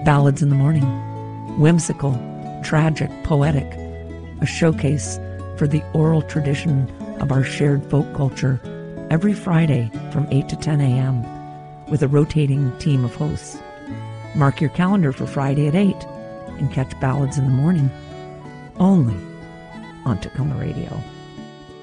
Ballads in the Morning. Whimsical, tragic, poetic. A showcase for the oral tradition of our shared folk culture every Friday from 8 to 10 a.m. with a rotating team of hosts. Mark your calendar for Friday at 8 and catch Ballads in the Morning only on Tacoma Radio.